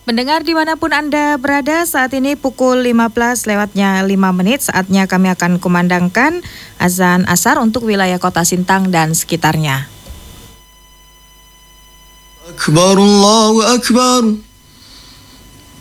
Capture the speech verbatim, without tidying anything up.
Pendengar dimanapun Anda berada, saat ini pukul lima belas lewatnya lima menit, saatnya kami akan kumandangkan azan asar untuk wilayah Kota Sintang dan sekitarnya. Akbar, Allahu Akbar.